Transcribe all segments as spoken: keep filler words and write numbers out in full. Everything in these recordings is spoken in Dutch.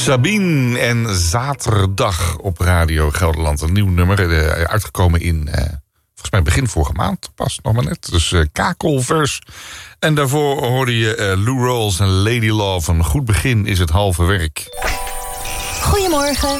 Sabine en Zaterdag op Radio Gelderland. Een nieuw nummer, uh, uitgekomen in, uh, volgens mij begin vorige maand pas, nog maar net. Dus uh, kakelvers. En daarvoor hoorde je uh, Lou Rawls en Lady Love. Een goed begin is het halve werk. Goedemorgen.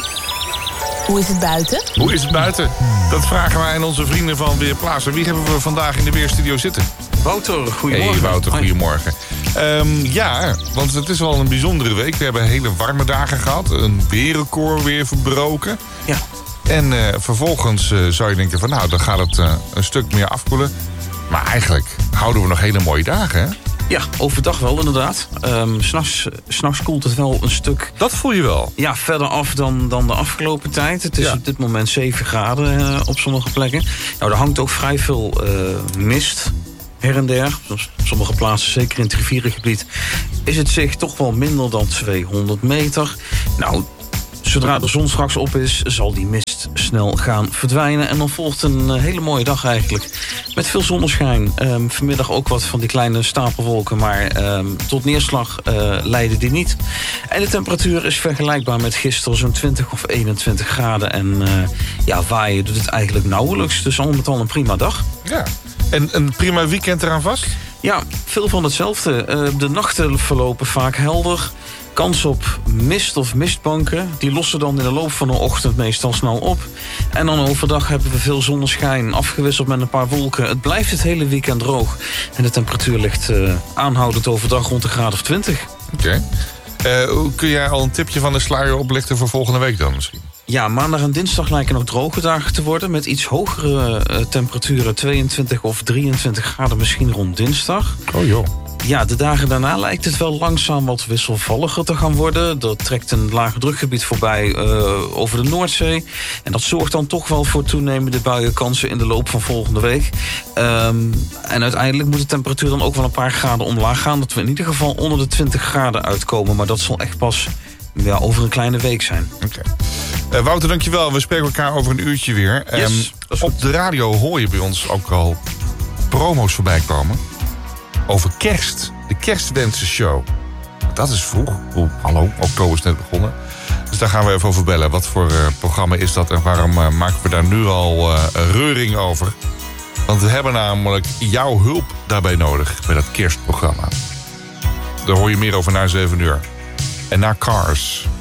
Hoe is het buiten? Hoe is het buiten? Dat vragen wij aan onze vrienden van Weerplaza. Wie hebben we vandaag in de Weerstudio zitten? Wouter, goedemorgen. Hey Wouter, goedemorgen. Um, ja, want het is wel een bijzondere week. We hebben hele warme dagen gehad. Een weerrecord weer verbroken. Ja. En uh, vervolgens uh, zou je denken van nou, dan gaat het uh, een stuk meer afkoelen. Maar eigenlijk houden we nog hele mooie dagen, hè? Ja, overdag wel inderdaad. Um, S'nachts s'nachts koelt het wel een stuk... Dat voel je wel? Ja, verder af dan, dan de afgelopen tijd. Het is ja. op dit moment zeven graden uh, op sommige plekken. Nou, er hangt ook vrij veel uh, mist her en der. Op sommige plaatsen, zeker in het rivierengebied, is het zicht toch wel minder dan tweehonderd meter. Nou, zodra de zon straks op is, zal die mist snel gaan verdwijnen. En dan volgt een hele mooie dag eigenlijk. Met veel zonneschijn. Um, vanmiddag ook wat van die kleine stapelwolken. Maar um, tot neerslag uh, leiden die niet. En de temperatuur is vergelijkbaar met gisteren. Zo'n twintig of eenentwintig graden. En uh, ja, waaien doet het eigenlijk nauwelijks. Dus al met al een prima dag. Ja. En een prima weekend eraan vast? Ja, veel van hetzelfde. Uh, de nachten verlopen vaak helder. Kans op mist of mistbanken. Die lossen dan in de loop van de ochtend meestal snel op. En dan overdag hebben we veel zonneschijn, afgewisseld met een paar wolken. Het blijft het hele weekend droog. En de temperatuur ligt uh, aanhoudend overdag rond een graad of twintig. Oké. Okay. Uh, kun jij al een tipje van de sluier oplichten voor volgende week dan misschien? Ja, maandag en dinsdag lijken nog droge dagen te worden. Met iets hogere uh, temperaturen, tweeëntwintig of drieëntwintig graden misschien rond dinsdag. Oh joh. Ja, de dagen daarna lijkt het wel langzaam wat wisselvalliger te gaan worden. Er trekt een lage drukgebied voorbij uh, over de Noordzee. En dat zorgt dan toch wel voor toenemende buienkansen in de loop van volgende week. Um, en uiteindelijk moet de temperatuur dan ook wel een paar graden omlaag gaan. Dat we in ieder geval onder de twintig graden uitkomen. Maar dat zal echt pas ja, over een kleine week zijn. Oké. Okay. Uh, Wouter, dankjewel. We spreken elkaar over een uurtje weer. Yes, um, op de radio hoor je bij ons ook al promo's voorbij komen. Over kerst. De kerstwensenshow. Dat is vroeg. Oh, hallo, oktober is net begonnen. Dus daar gaan we even over bellen. Wat voor uh, programma is dat en waarom uh, maken we daar nu al uh, reuring over? Want we hebben namelijk jouw hulp daarbij nodig bij dat kerstprogramma. Daar hoor je meer over na zeven uur. En na Cars.